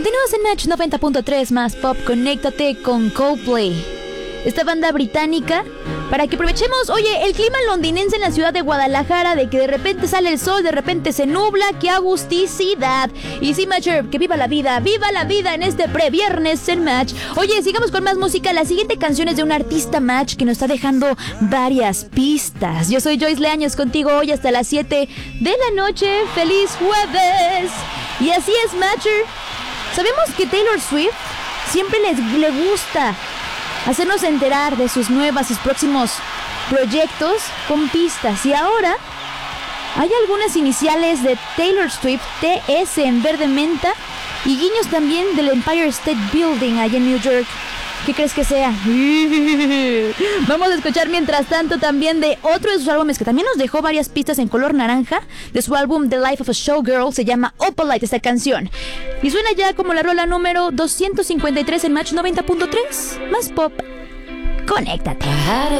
Continúas en Match 90.3 más pop. Conéctate con Coldplay, esta banda británica, para que aprovechemos, oye, el clima londinense en la ciudad de Guadalajara, de que de repente sale el sol, de repente se nubla, ¡qué agusticidad! Y sí, Matcher, que viva la vida en este previernes en Match. Oye, sigamos con más música. La siguiente canción es de un artista, Match, que nos está dejando varias pistas. Yo soy Joyce Leaños, contigo hoy hasta las 7 de la noche. ¡Feliz jueves! Y así es, Matcher. Sabemos que Taylor Swift siempre le gusta hacernos enterar de sus próximos proyectos con pistas. Y ahora hay algunas iniciales de Taylor Swift, TS en verde menta, y guiños también del Empire State Building allá en New York. ¿Qué crees que sea? Vamos a escuchar mientras tanto también de otro de sus álbumes que también nos dejó varias pistas en color naranja, de su álbum The Life of a Showgirl. Se llama Opalite esta canción, y suena ya como la rola número 253 en Match 90.3 más pop. Conéctate.